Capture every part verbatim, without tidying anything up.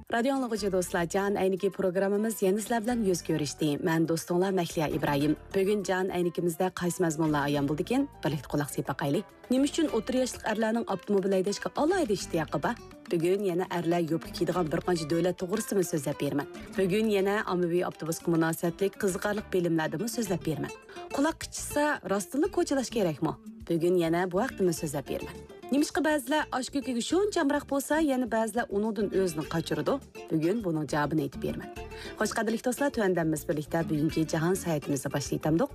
Radio anlıqıcı dostlar, Can Əyniki programımız yeni sizlər bilan yüz görüşdi. Mən dostunlar Məhliya İbrahim. Bugün Can Əynikimizdə qaysı məzmunlar ayan buldu ekan? Birlikdə qulaq asıb baxaylik. Nima uchun o'ttir yoshlik erlarning avtomobil haydashga alohida ishtiyaqi bor? Bugun yana erlar yopka kiydigan bir qancha davlat to'g'risida so'zlab beraman. Bugun yana ommaviy avtobusga munosabatli qiziqarli bilimlarni so'zlab beraman. Quloq qichisa rostli ko'chalash kerakmi? Bugun yana bu vaqtni so'zlab beraman. Nimishqa ba'zilar oshko'kiga shuncha bo'lsa, yana ba'zilar uningdan o'zini qochiradi. Bugun buning javobini aytib beraman. Xo'sh, qadrli do'stlar, tuandamiz birlikda bugungi jahon saytimizni boshlaytamdik.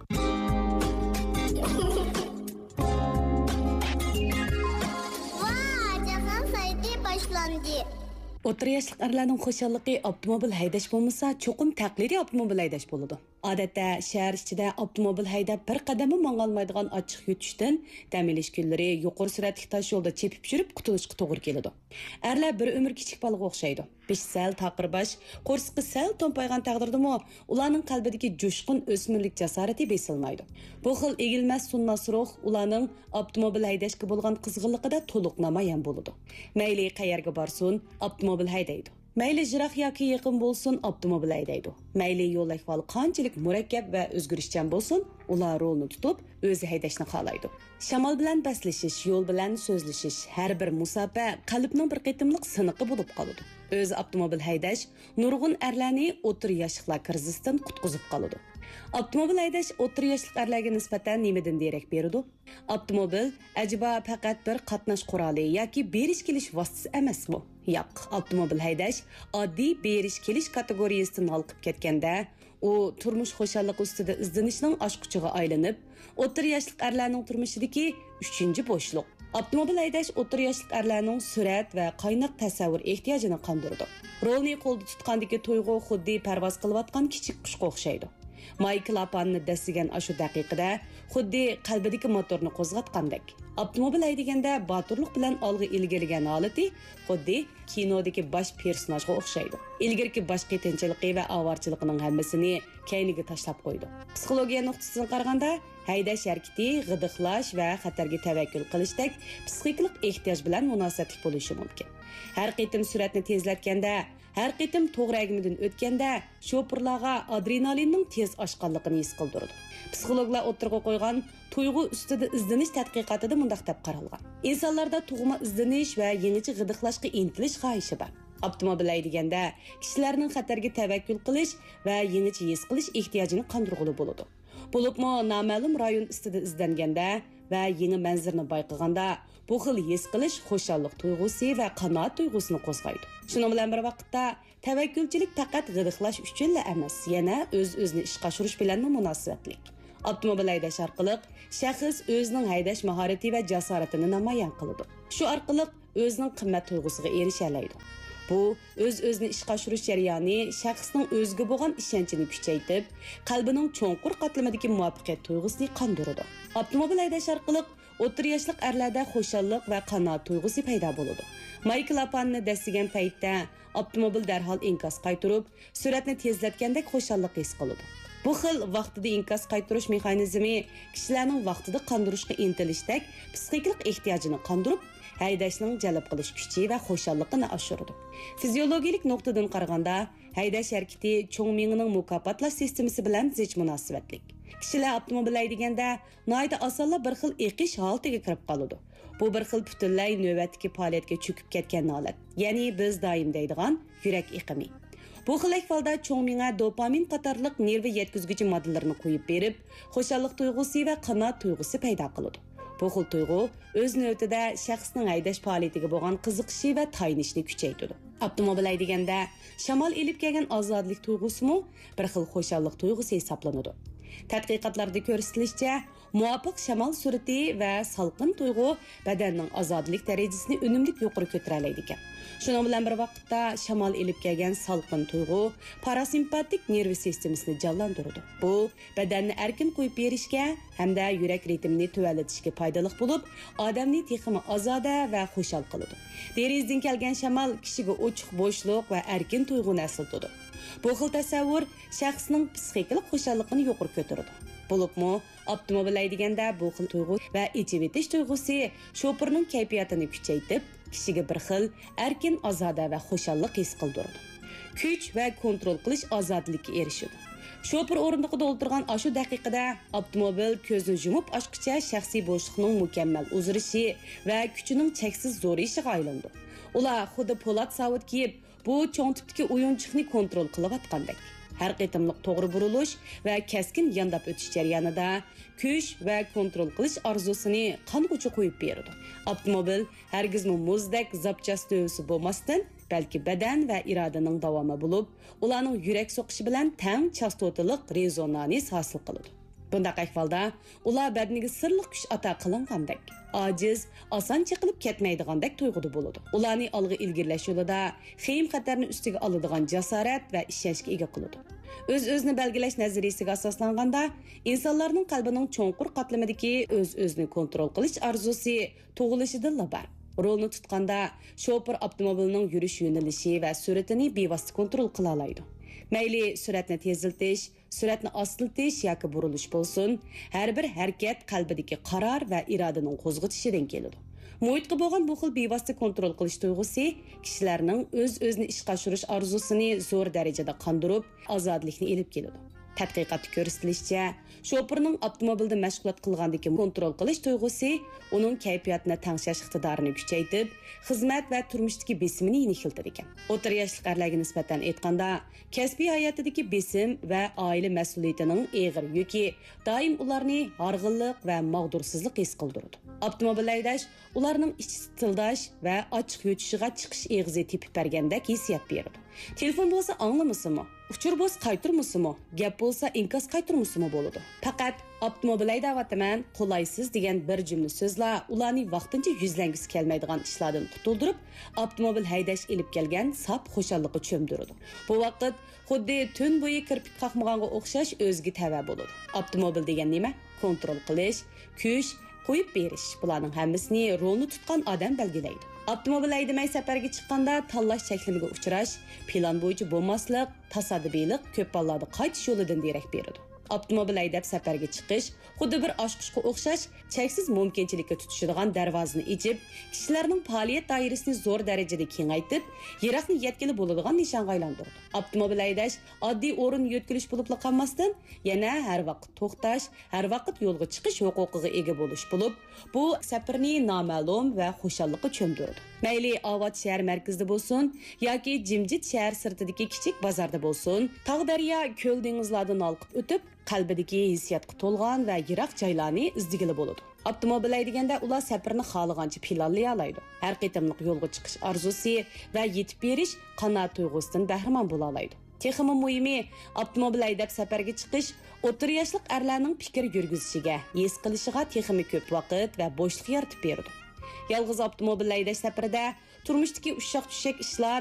O'ttir yoshlik erlarning xo'shalliqi avtomobil haydash bo'lmasa, cho'qim taqlidi avtomobil haydash bo'ladi. Odatda shahar ichida avtomobil haydab bir qadamni mang'almaydigan ochiq yutishdan dam olish kunlari yuqori sur'atli tosh yo'lda chepib yurib qutulishga to'g'ri keladi. Erlar bir umr kichik bolaga o'xshaydi. Besh sal taqirbash, qo'rsqi sal to'mpaygan taqdirdami, ularning qalbidagi jo'shqin o'smirlik jasorati besilmaydi. Bu xil egilmas sunnas ruh ularning avtomobil haydashga bo'lgan qizg'inligida to'liq namoyon bo'ladi. Mayli qayerga borsin, avtomobil haydaydi. Mayli jiroq yoki yaqin bo'lsin, avtomobil haydaydi. Mayli yo'l ahvoli qanchalik murakkab va o'zgarishchan bo'lsin, ular rolni tutib, o'zi haydashni xohlaydi. Shamol bilan baslashish, yo'l bilan so'zlashish, har bir musofa qalbning bir qitimliq siniqi bo'lib qoladi. O'zi avtomobil haydash nurg'un erlarni o'ttir yoshliklar krizisidan qutqizib qoladi. Avtomobil haydash o'ttir yoshlik erlarga nisbatan nimadan derak beradi? Avtomobil ajiba faqat bir qatnash quroli yoki berish-kelish vositasi emasmi? Yo'q, avtomobil haydash oddiy berish-kelish kategoriyasidan olqib ketganda, u turmush xo'shalliq ustida izlanishning oshquchiga aylanib, o'ttir yoshlik erlarning turmushidagi uchinchi bo'shliq. Avtomobil haydash o'ttir yoshlik erlarning surat va qaynoq tasavvur ehtiyojini qondirdi. Rolni qo'lda tutgandagi to'yg'u xuddi parvoz qilayotgan kichik qushga o'xshaydi. Michael Apanni dasigan ashu daqiqada xuddi qalbidagi motorni qo'zg'atgandek. Avtomobil haydaganda boturlik bilan olg'a ilgilgan holati xuddi kinodagi bosh personajga o'xshaydi. Ilgirki bosh qitinchiligi va avorchiligining hammasini keyniga tashlab qo'ydi. Psixologiya nuqtasidan qaraganda, haydash harakati g'idiqlash va xatarga tavakkul qilishdek psixiklik ehtiyoj bilan munosabatli bo'lishi mumkin. Har qitim suratni tezlatganda, har qitim to'g'ri agmidan o'tganda sho'pirlarga adrenalinning tez oshganligini his qildirdi. Psixologlar o'tirg'a qo'ygan tuyg'u ustida izlanish tadqiqotida mundaq deb qaralgan. Insonlarda tug'ma izlanish va yangicha g'idiqlashga intilish xohishi bor. Avtomobil haydaganda kishilarning xatarga tavakkul qilish va yangicha his qilish ehtiyojini qondirg'uli bo'ladi. Bo'libmi noma'lum rayon ustida izlanganda va yangi manzarni bayqaganda bu xil his qilish xo'shallik tuyg'usi va qanoat tuyg'usini qo'zg'aydi. Shuning bilan bir vaqtda tavakkulchilik faqat g'idiqlash uchun emas, yana o'z-o'zini ishga oshirish bilan munosabatli. Avtomobil haydash orqali shaxs o'zining haydash mahorati va jasoratini namoyon qiladi. Shu orqali o'zining qimmat tuyg'usiga erisha oladi. Bu o'z-o'zini ishga oshirish jarayoni shaxsning o'ziga bo'lgan ishonchini kuchaytirib, qalbining cho'nqur qatlamidagi muvaffaqiyat tuyg'usini qondiradi. Avtomobil haydash orqali o'ttir yoshlik erlarda xo'shallik va qanoat tuyg'usi paydo bo'ladi. Michael Apanni dasigan paytda avtomobil darhol inkas qaytirib, suratni tezlatgandek xo'shallik his qiladi. Bu xil vaqtida inkas qaytirish mexanizmi kishilarning vaqtida qondirishga intilishdek psixiklik ehtiyojini qondirib, haydashning jalb qilish kuchi va xo'shalligini oshiradi. Fiziologik nuqtadan qaraganda, haydash harakati cho'ng miyaning mukofotlash sistemasi bilan zich munosabatli. Kishilar avtomobil haydaganda noyda osonla bir xil eqish holatiga kirib qoladi. Bu bir xil butunlay navbatdagi faoliyatga cho'kib ketgan holat. Ya'ni biz doim deydigan yurak iqimi. Bu xil ahvolda cho'ng miya dopamin qatorliq nerv yetkazuvchi moddalarni qo'yib berib, xo'shallik tuyg'usi va qanoat tuyg'usi paydo qiladi. Bu xil tuyg'u o'z navbatida shaxsning haydash faoliyatiga bo'lgan qiziqishi va tayinishni kuchaytiradi. Avtomobil haydaganda shamol elib kelgan ozodlik tuyg'usimi bir xil xo'shallik tuyg'usi hisoblanadi. Tadqiqotlarda ko'rsatilishicha, muvofiq shamol surati va salqin tuyg'u badanning ozodlik darajasini unumli yuqori ko'tara oladi ekan. Shuning bilan bir vaqtda shamol elib kelgan salqin tuyg'u parasimpatik nerv sistemasini jonlantiradi. Bu badanni erkin qo'yib berishga hamda yurak ritmini tuvallatishga foydali bo'lib, odamni texmi ozoda va xushal qiladi. Derizdan kelgan shamol kishiga ochiq bo'shliq va erkin tuyg'uni asıltadi. Bu xil tasavvur shaxsning psixikalik xushalligini yuqori ko'taradi. Bo'libmi, avtomobil haydaganda bu xil tuyg'u va ichib etish tuyg'usi sho'pirning kayfiyatini kuchaytirib, kishiga bir xil erkin, ozoda va xushallik his qildirdi. Kuch va kontrol qilish ozodlikka erishdi. Şoför o'rindig'ida o'tirgan ashu daqiqada avtomobil ko'zni yumib ochqicha shaxsiy bo'shliqning mukammal uzilishi va kuchining cheksiz zo'rayishiga aylandi. Ular xuddi po'lat savut kiyib, bu cho'ng tipdagi o'yinchiqni kontrol qilayotgandek. Har qitimliq to'g'ri burilish va keskin yondab o'tish jarayonida kuch va kontrol qilish orzusini qang'ucha qo'yib berdi. Avtomobil hargizmi muzdek zapchas dövsi bo'lmasdan, balki badan va irodaning davomi bo'lib, ularning yurak so'qishi bilan tang chastotalik rezonans hosil qiladi. Bundaq ahvolda ular badaniga sirliq kuch ato qilingandek, ojiz, oson chiqilib ketmaydigandek tuyg'uda bo'ladi. Ularni olg'a ilgirlash yo'lida xeyim xatarni ustiga oladigan jasorat va ishonchga ega qiladi. O'z-o'zini belgilash nazariyasiga asoslanganda, insonlarning qalbining cho'nqur qatlamidagi o'z-o'zini kontrol qilish orzusi tug'ilishidan bar. Rolni tutganda shoför avtomobilning yurish yo'nalishi va sur'atini bevosita kontrol qila oladi. Mayli sur'atni tezlatish, sur'atni ostiltish yoki burilish bo'lsin, har bir harakat qalbidagi qaror va irodaning qo'zg'atishidan keladi. Muhitga bo'lgan bu xil bevosita kontrol qilish tuyg'usi kishilarning o'z-o'zini ishga oshirish orzusini zo'r darajada qondirib, ozodlikni elib keladi. Tadqiqotda ko'rsatilishicha, shoförning avtomobilda mashg'ulot qilgandagi kontrol qilish tuyg'usi uning kayfiyatini tangshash iqtidorini kuchaytirib, xizmat va turmushdagi besimini yengiltir ekan. O'tir yoshli erlarga nisbatan aytganda, kasbiy hayotidagi besim va oila mas'uliyatining og'ir yuki doim ularni harg'inlik va mag'dursizlik his qildiradi. Avtomobil haydash ularning ichki tildash va ochiq yo'tishiga chiqish eg'izi tepib bergandek hissiyat beradi. Telefon bo'lsa anglamasimi? Uchur bo'lsa qaytirmasimi? Gap bo'lsa inkos qaytirmasimi bo'ladi. Faqat avtomobil haydayapman, qolaysiz degan bir jumla so'zlar ularni vaqtincha yuzlangisi kelmaydigan ishlardan qutuldirib, avtomobil haydash elib kelgan sap xushallikqa cho'mdiradi. Bu vaqt xuddi tun bo'yi kirpik qaqmaganga o'xshash o'zga tava bo'ladi. Avtomobil degan nima? Kontrol qilish, kuch, qo'yib berish. Bularning hammasini rolni tutgan odam belgilaydi. Avtomobil haydamay safarga chiqqanda tanlash cheklimiga uchrash, plan bo'yicha bo'lmaslik, tasodifiylik ko'p hollarda qaytish yo'lidan derak beradi. Avtomobil haydab safarga chiqish xuddi bir oshqushga o'xshash cheksiz mumkinchilikka tutishadigan darvozani ichib, kishilarning faoliyat doirasini zo'r darajada kengaytirib, yiroqni yetkili bo'ladigan nishonga aylantirdi. Avtomobil haydash oddiy o'rin yo'tkilish bo'lib qolmasdan, yana har vaqt to'xtash, har vaqt yo'lga chiqish huquqiga ega bo'lish bo'lib, bu safarni noma'lum va xushallikqa cho'mdirdi. MayliOvat shahar markazida bo'lsin yoki jimjit shahar sirtidagi kichik bozorda bo'lsin, tog' daryo, ko'l dengizlardan olqib o'tib, qalbidagi hissiyatga to'lgan va yiroq joylarni izdigili bo'ladi. Avtomobil haydaganda ular safarni xohlagancha planlay oladi. Har qitimliq yo'lga chiqish orzusi va yetib berish qanoat tuyg'usidan bahramand bo'la oladi. Texmi muhimi, avtomobil haydab safarga chiqish o'tir yoshlik erlarning fikr yurgizishiga, his qilishiga texmi ko'p vaqt va bo'shliq yaratib beradi. Yalg'iz avtomobil haydash safarida turmushdagi ushshaq-tushak ishlar